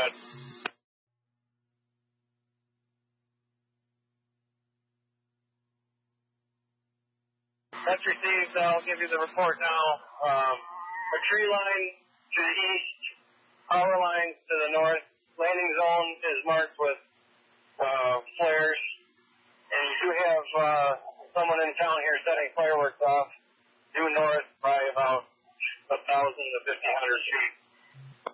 That's received. I'll give you the report now. A tree line to the east, power lines to the north. Landing zone is marked with flares. And you do have someone in town here setting fireworks off due north by about 1,000 to 1,500 feet.